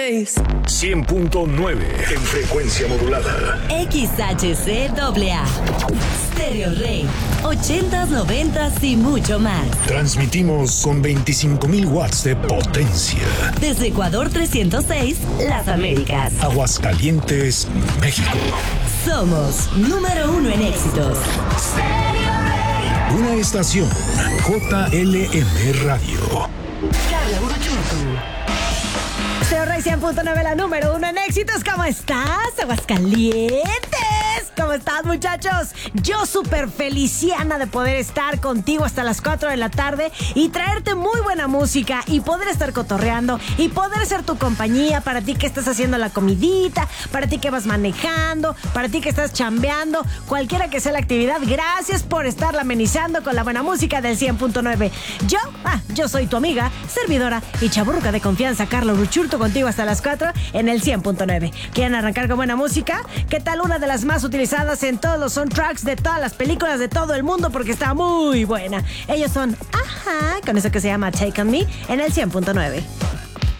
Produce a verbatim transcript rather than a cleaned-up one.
seis. cien punto nueve en frecuencia modulada. X H C A A. Stereo Rey. ochentas, noventas y mucho más. Transmitimos con veinticinco mil watts de potencia. Desde Ecuador trescientos seis, Las Américas. Aguascalientes, México. Somos número uno en éxitos. Una estación J L M Radio. Carla Uruchurtu. Stereo Rey cien punto nueve, la número uno en éxitos. ¿Cómo estás, Aguascalientes? ¿Cómo estás, muchachos? Yo súper feliciana de poder estar contigo hasta las cuatro de la tarde y traerte muy buena música y poder estar cotorreando y poder ser tu compañía para ti que estás haciendo la comidita, para ti que vas manejando, para ti que estás chambeando, cualquiera que sea la actividad. Gracias por estarla amenizando con la buena música del cien punto nueve. Yo, ah, yo soy tu amiga, servidora y chaburruca de confianza, Carla Uruchurtu, contigo hasta las cuatro en el cien punto nueve. ¿Quieren arrancar con buena música? ¿Qué tal una de las más utilizadas en todos los soundtracks de todas las películas de todo el mundo? Porque está muy buena. Ellos son Ajá, con eso que se llama Take On Me en el cien punto nueve.